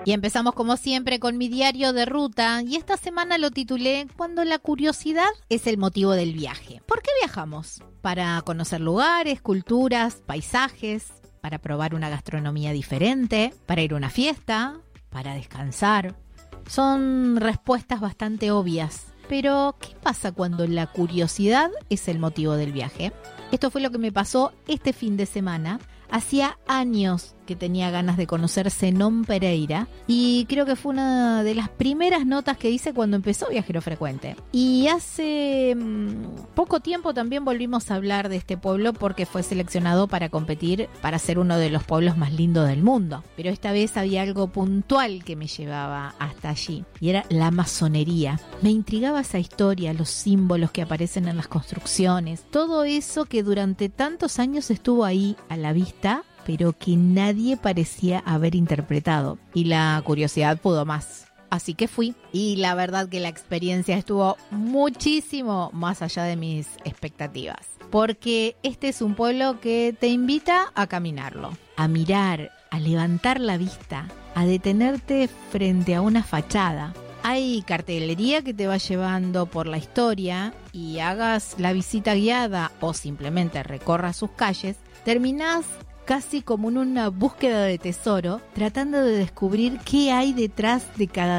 Y empezamos como siempre con mi diario de ruta y esta semana lo titulé Cuando la curiosidad es el motivo del viaje. ¿Por qué viajamos? Para conocer lugares, culturas, paisajes, para probar una gastronomía diferente, para ir a una fiesta, para descansar. Son respuestas bastante obvias, pero ¿qué pasa cuando la curiosidad es el motivo del viaje? Esto fue lo que me pasó este fin de semana. Hacía años que tenía ganas de conocer Zenón Pereira y creo que fue una de las primeras notas que hice cuando empezó Viajero Frecuente. Y hace poco tiempo también volvimos a hablar de este pueblo porque fue seleccionado para competir para ser uno de los pueblos más lindos del mundo. Pero esta vez había algo puntual que me llevaba hasta allí y era la masonería. Me intrigaba esa historia, los símbolos que aparecen en las construcciones, todo eso que durante tantos años estuvo ahí a la vista, pero que nadie parecía haber interpretado. Y la curiosidad pudo más. Así que fui. Y la verdad que la experiencia estuvo muchísimo más allá de mis expectativas. Porque este es un pueblo que te invita a caminarlo, a mirar, a levantar la vista, a detenerte frente a una fachada. Hay cartelería que te va llevando por la historia y hagas la visita guiada o simplemente recorras sus calles, terminás casi como en una búsqueda de tesoro, tratando de descubrir qué hay detrás de cada